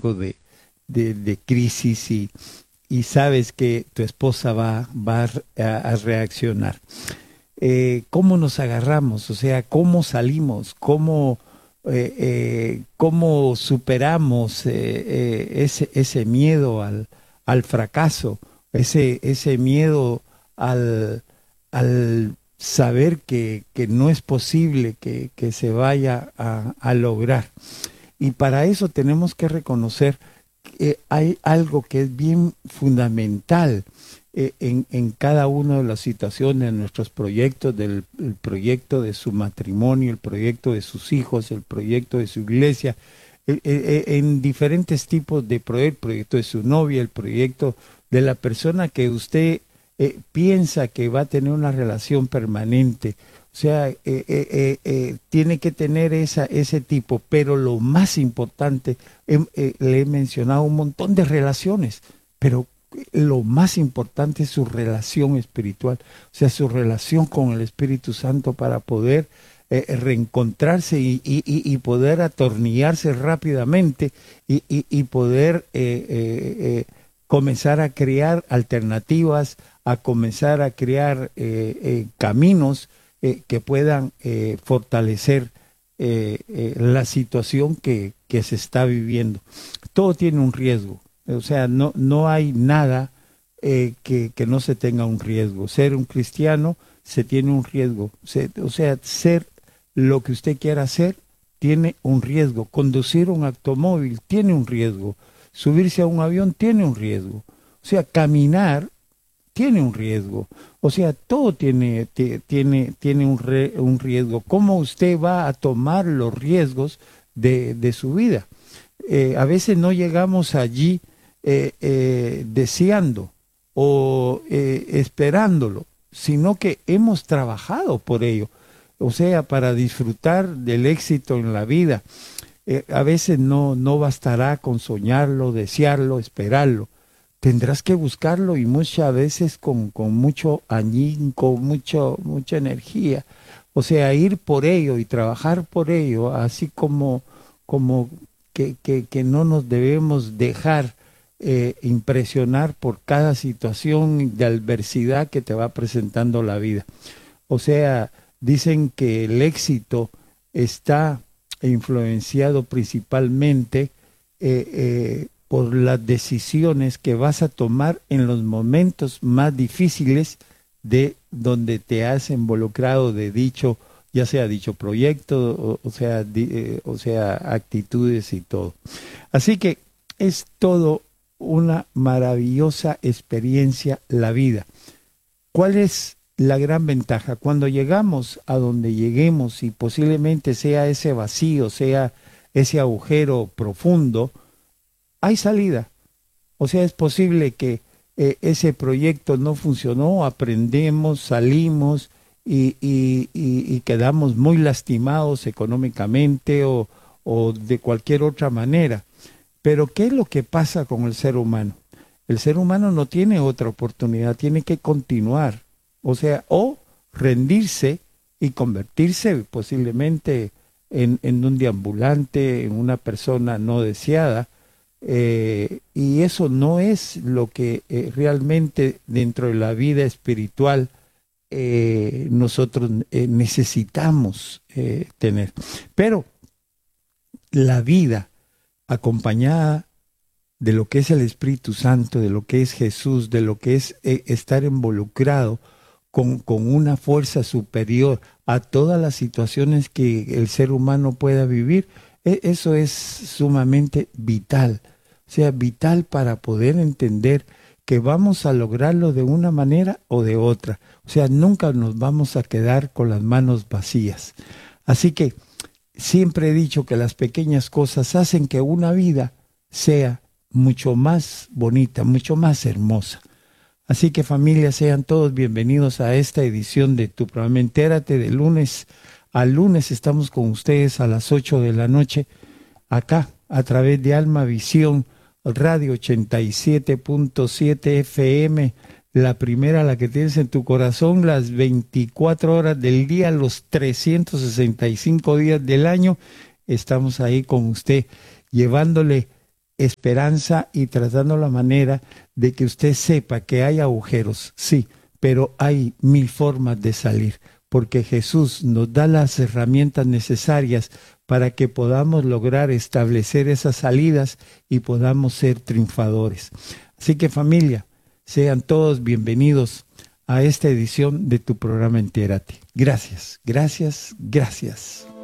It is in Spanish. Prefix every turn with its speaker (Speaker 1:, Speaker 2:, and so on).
Speaker 1: algo de crisis y sabes que tu esposa va a reaccionar. ¿Cómo nos agarramos? O sea, ¿cómo salimos? ¿Cómo superamos ese miedo al fracaso? Ese miedo al saber que no es posible que se vaya a lograr. Y para eso tenemos que reconocer que hay algo que es bien fundamental en cada una de las situaciones, en nuestros proyectos, el proyecto de su matrimonio, el proyecto de sus hijos, el proyecto de su iglesia, en diferentes tipos de proyectos, el proyecto de su novia, el proyecto de la persona que usted piensa que va a tener una relación permanente. O sea, tiene que tener ese tipo, pero lo más importante, le he mencionado un montón de relaciones, pero lo más importante es su relación espiritual, o sea, su relación con el Espíritu Santo para poder reencontrarse y poder atornillarse rápidamente y poder comenzar a crear alternativas, a comenzar a crear caminos que puedan fortalecer la situación que se está viviendo. Todo tiene un riesgo, o sea, no hay nada que no se tenga un riesgo. Ser un cristiano se tiene un riesgo, o sea, ser lo que usted quiera hacer tiene un riesgo. Conducir un automóvil tiene un riesgo. Subirse a un avión tiene un riesgo. O sea, caminar tiene un riesgo. O sea, todo tiene un riesgo. ¿Cómo usted va a tomar los riesgos de su vida? A veces no llegamos allí deseando o esperándolo, sino que hemos trabajado por ello. O sea, para disfrutar del éxito en la vida. A veces no bastará con soñarlo, desearlo, esperarlo. Tendrás que buscarlo y muchas veces con mucho ahínco, mucha energía. O sea, ir por ello y trabajar por ello, así como que no nos debemos dejar impresionar por cada situación de adversidad que te va presentando la vida. O sea, dicen que el éxito está influenciado principalmente por las decisiones que vas a tomar en los momentos más difíciles de donde te has involucrado de dicho, ya sea dicho proyecto, o sea, actitudes y todo. Así que es todo una maravillosa experiencia la vida. ¿Cuál es la gran ventaja? Cuando llegamos a donde lleguemos y posiblemente sea ese vacío, sea ese agujero profundo, hay salida. O sea, es posible que ese proyecto no funcionó, aprendemos, salimos y quedamos muy lastimados económicamente o de cualquier otra manera. Pero ¿qué es lo que pasa con el ser humano? El ser humano no tiene otra oportunidad, tiene que continuar. O sea, o rendirse y convertirse posiblemente en un deambulante, en una persona no deseada, y eso no es lo que realmente dentro de la vida espiritual nosotros necesitamos tener. Pero la vida acompañada de lo que es el Espíritu Santo, de lo que es Jesús, de lo que es estar involucrado con una fuerza superior a todas las situaciones que el ser humano pueda vivir, eso es sumamente vital. O sea, vital para poder entender que vamos a lograrlo de una manera o de otra. O sea, nunca nos vamos a quedar con las manos vacías. Así que siempre he dicho que las pequeñas cosas hacen que una vida sea mucho más bonita, mucho más hermosa. Así que familia, sean todos bienvenidos a esta edición de tu programa Entérate. De lunes a lunes estamos con ustedes a las 8 de la noche, acá a través de Alma Visión Radio 87.7 FM, la primera, la que tienes en tu corazón, las 24 horas del día, los 365 días del año. Estamos ahí con usted, llevándole esperanza y tratando la manera de que usted sepa que hay agujeros, sí, pero hay 1000 formas de salir, porque Jesús nos da las herramientas necesarias para que podamos lograr establecer esas salidas y podamos ser triunfadores. Así que familia, sean todos bienvenidos a esta edición de tu programa Entérate. Gracias, gracias, gracias.